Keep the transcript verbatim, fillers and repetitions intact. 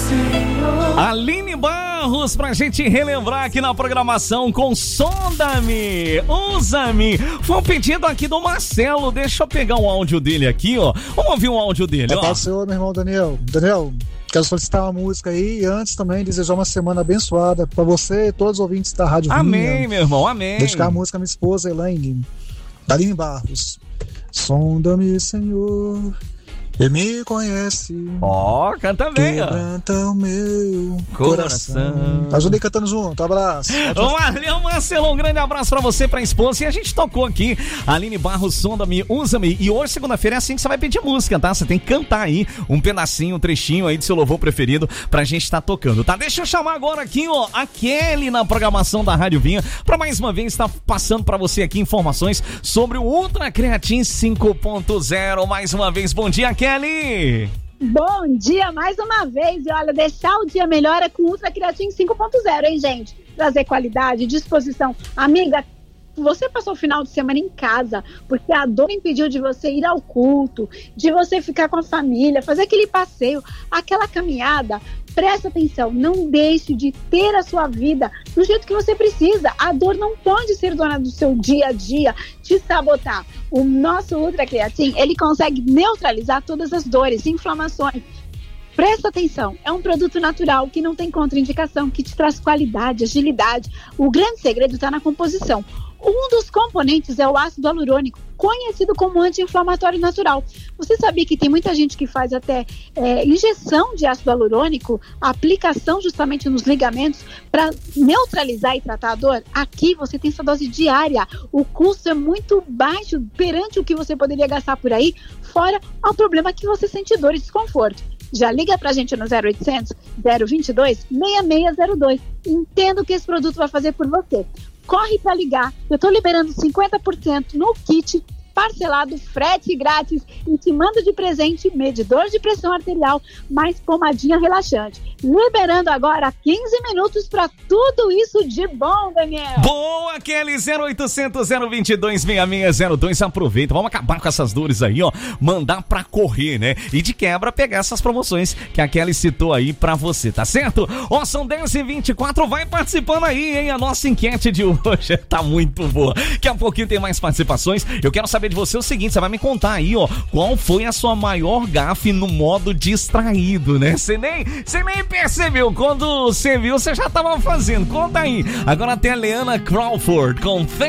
Aline Barros pra gente relembrar aqui na programação com Sonda-me, Usa-me. Foi um pedido aqui do Marcelo. Deixa eu pegar um áudio dele aqui, ó. Vamos ouvir um áudio dele, ó. É seu, meu irmão Daniel. Daniel, quero solicitar uma música aí e antes também desejar uma semana abençoada pra você e todos os ouvintes da Rádio Vinha. Amém, meu irmão, amém. Dedicar a música à minha esposa Elaine, Aline Barros. Sonda-me, Senhor, e me conhece. Ó, oh, canta bem, ó. Quebranta o meu coração. coração. Ajuda aí cantando junto, abraço. Valeu, Marcelo, um grande abraço pra você, pra esposa. E a gente tocou aqui, Aline Barros, Sonda-me, Usa-me. E hoje, segunda-feira, é assim que você vai pedir música, tá? Você tem que cantar aí um pedacinho, um trechinho aí do seu louvor preferido pra gente estar tá tocando, tá? Deixa eu chamar agora aqui, ó, a Kelly na programação da Rádio Vinha, pra mais uma vez estar tá passando pra você aqui informações sobre o Ultra Creatine cinco ponto zero. Mais uma vez, bom dia, Kelly. Kelly. Bom dia mais uma vez. E olha, deixar o dia melhor é com Ultra Creatine cinco ponto zero, hein, gente? Trazer qualidade, disposição. Amiga, você passou o final de semana em casa porque a dor impediu de você ir ao culto, de você ficar com a família, fazer aquele passeio, aquela caminhada. Presta atenção, não deixe de ter a sua vida do jeito que você precisa. A dor não pode ser dona do seu dia a dia, te sabotar. O nosso Ultra Creatine, ele consegue neutralizar todas as dores, inflamações. Presta atenção, é um produto natural que não tem contraindicação, que te traz qualidade, agilidade. O grande segredo está na composição. Um dos componentes é o ácido hialurônico, conhecido como anti-inflamatório natural. Você sabia que tem muita gente que faz até é, injeção de ácido hialurônico, aplicação justamente nos ligamentos para neutralizar e tratar a dor? Aqui você tem essa dose diária. O custo é muito baixo perante o que você poderia gastar por aí, fora o problema que você sente dor e desconforto. Já liga pra gente no zero oitocentos, zero vinte e dois, seis seis zero dois. Entenda o que esse produto vai fazer por você. Corre para ligar, eu tô liberando cinquenta por cento no kit, parcelado, frete grátis e te mando de presente medidor de pressão arterial mais pomadinha relaxante. Liberando agora quinze minutos para tudo isso de bom, Daniel. Boa, Kelly, zero oitocentos, zero vinte e dois, seis seis zero dois. Aproveita, vamos acabar com essas dores aí, ó. Mandar pra correr, né? E de quebra pegar essas promoções que a Kelly citou aí pra você, tá certo? Ó, são dez e vinte e quatro, vai participando aí, hein? A nossa enquete de hoje tá muito boa. Daqui a pouquinho tem mais participações. Eu quero saber de você o seguinte, você vai me contar aí, ó, qual foi a sua maior gafe no modo distraído, né? Você nem, você nem percebeu, quando você viu, você já tava fazendo. Conta aí. Agora tem a Leana Crawford com